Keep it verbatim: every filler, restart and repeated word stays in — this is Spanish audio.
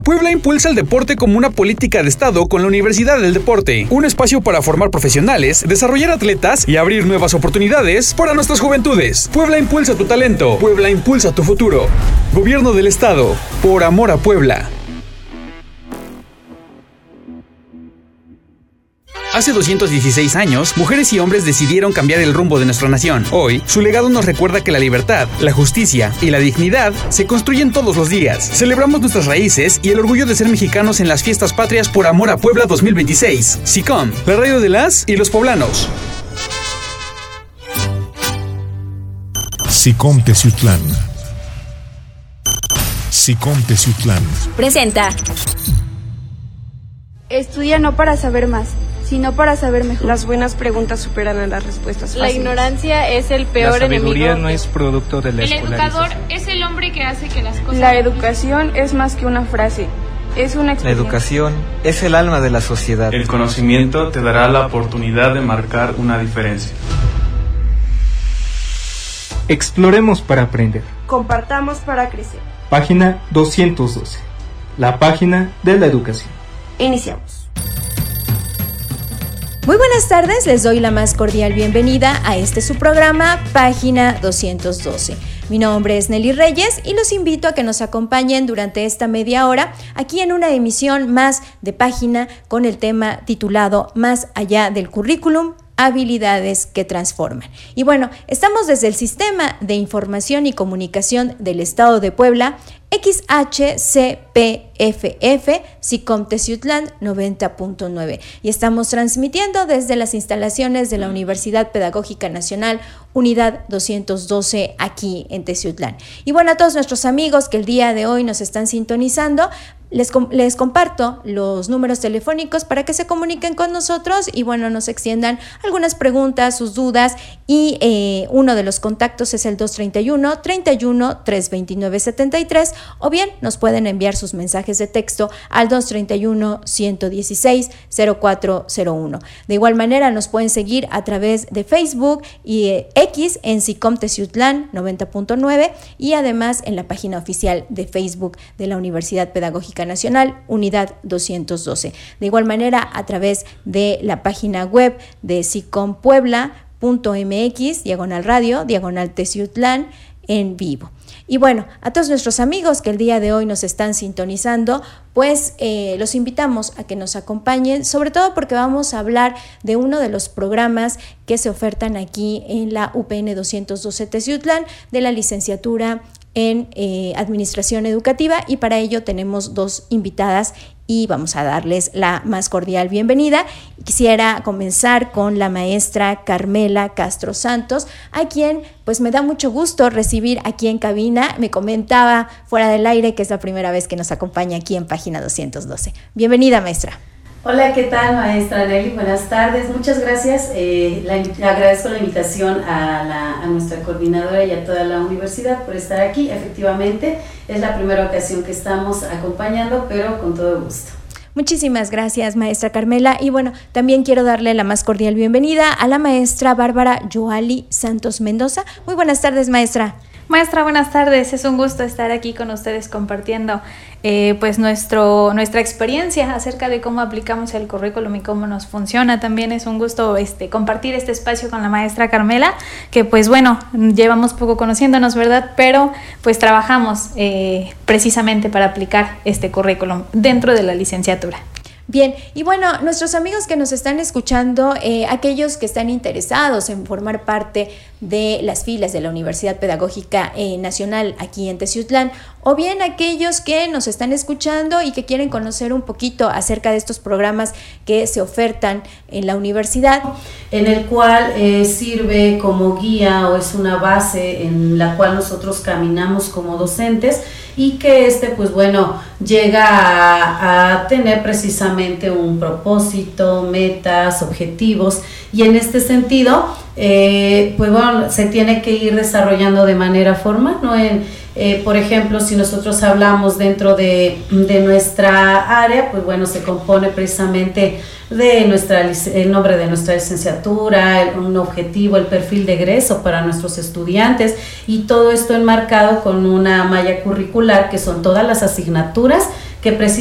Puebla impulsa el deporte como una política de Estado con la Universidad del Deporte, un espacio para formar profesionales, desarrollar atletas y abrir nuevas oportunidades para nuestras juventudes. Puebla impulsa tu talento, Puebla impulsa tu futuro. Gobierno del Estado, por amor a Puebla. Hace doscientos dieciséis años, mujeres y hombres decidieron cambiar el rumbo de nuestra nación. Hoy, su legado nos recuerda que la libertad, la justicia y la dignidad se construyen todos los días. Celebramos nuestras raíces y el orgullo de ser mexicanos en las fiestas patrias por amor a Puebla dos mil veintiséis. SICOM, la radio de las y los poblanos. SICOM Teciutlán. SICOM Teciutlán. Presenta. Estudia no para saber más, sino para saber mejor. Las buenas preguntas superan a las respuestas fáciles. La ignorancia es el peor enemigo. La sabiduría no es producto de la escolarización. El educador es el hombre que hace que las cosas... La educación es más que una frase, es una experiencia. La educación es el alma de la sociedad. El conocimiento te dará la oportunidad de marcar una diferencia. Exploremos para aprender. Compartamos para crecer. Página doscientos doce. La página de la educación. Iniciamos. Muy buenas tardes, les doy la más cordial bienvenida a este su programa, Página doscientos doce. Mi nombre es Nelly Reyes y los invito a que nos acompañen durante esta media hora aquí en una emisión más de Página con el tema titulado Más allá del currículum, habilidades que transforman. Y bueno, estamos desde el Sistema de Información y Comunicación del Estado de Puebla, X H C P F F, SICOM Teciutlán noventa punto nueve, y estamos transmitiendo desde las instalaciones de la Universidad Pedagógica Nacional, Unidad doscientos doce, aquí en Teciutlán. Y bueno, a todos nuestros amigos que el día de hoy nos están sintonizando, Les, les comparto los números telefónicos para que se comuniquen con nosotros y bueno, nos extiendan algunas preguntas, sus dudas, y eh, uno de los contactos es el dos treinta y uno, treinta y uno, trescientos veintinueve, setenta y tres, o bien nos pueden enviar sus mensajes de texto al dos treinta y uno, ciento dieciséis, cero cuatro cero uno. De igual manera nos pueden seguir a través de Facebook y eh, X en SICOM Teciutlán noventa punto nueve, y además en la página oficial de Facebook de la Universidad Pedagógica Nacional, Unidad doscientos doce. De igual manera, a través de la página web de SICOM Puebla punto M X, diagonal radio, diagonal Teciutlán en vivo. Y bueno, a todos nuestros amigos que el día de hoy nos están sintonizando, pues eh, los invitamos a que nos acompañen, sobre todo porque vamos a hablar de uno de los programas que se ofertan aquí en la U P N doscientos doce Teciutlán, de la licenciatura en eh, Administración Educativa, y para ello tenemos dos invitadas y vamos a darles la más cordial bienvenida. Quisiera comenzar con la maestra Carmela Castro Santos, a quien pues me da mucho gusto recibir aquí en cabina. Me comentaba fuera del aire que es la primera vez que nos acompaña aquí en Página doscientos doce. Bienvenida, maestra. Hola, ¿qué tal, maestra Nelly? Buenas tardes, muchas gracias. Eh, la, le agradezco la invitación a, la, a nuestra coordinadora y a toda la universidad por estar aquí. Efectivamente, es la primera ocasión que estamos acompañando, pero con todo gusto. Muchísimas gracias, maestra Carmela. Y bueno, también quiero darle la más cordial bienvenida a la maestra Bárbara Yoali Santos Mendoza. Muy buenas tardes, maestra. Maestra, buenas tardes. Es un gusto estar aquí con ustedes compartiendo eh, pues nuestro, nuestra experiencia acerca de cómo aplicamos el currículum y cómo nos funciona. También es un gusto este, compartir este espacio con la maestra Carmela, que pues bueno, llevamos poco conociéndonos, ¿verdad? Pero pues trabajamos eh, precisamente para aplicar este currículum dentro de la licenciatura. Bien, y bueno, nuestros amigos que nos están escuchando, eh, aquellos que están interesados en formar parte de las filas de la Universidad Pedagógica eh, Nacional aquí en Teciutlán, o bien aquellos que nos están escuchando y que quieren conocer un poquito acerca de estos programas que se ofertan en la universidad, en el cual eh, sirve como guía o es una base en la cual nosotros caminamos como docentes, y que este pues bueno llega a, a tener precisamente un propósito, metas, objetivos, y en este sentido eh, pues bueno se tiene que ir desarrollando de manera formal, ¿no? En, eh, por ejemplo, si nosotros hablamos dentro de, de nuestra área, pues bueno, se compone precisamente de nuestra, el nombre de nuestra licenciatura, el, un objetivo, el perfil de egreso para nuestros estudiantes, y todo esto enmarcado con una malla curricular que son todas las asignaturas que precisamente